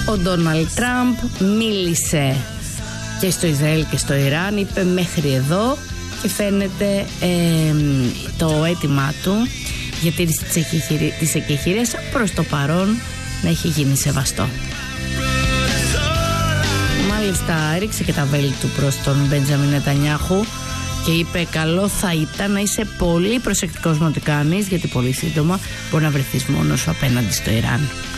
Ο Ντόναλντ Τραμπ μίλησε και στο Ισραήλ και στο Ιράν, είπε μέχρι εδώ, και φαίνεται το αίτημά του για τήρηση της εκεχηρίας προς το παρόν να έχει γίνει σεβαστό. Μάλιστα έριξε και τα βέλη του προς τον Μπεντζαμίν Νετανιάχου και είπε: καλό θα ήταν να είσαι πολύ προσεκτικός με ό,τι κάνεις, γιατί πολύ σύντομα μπορεί να βρεθείς μόνος σου απέναντι στο Ιράν.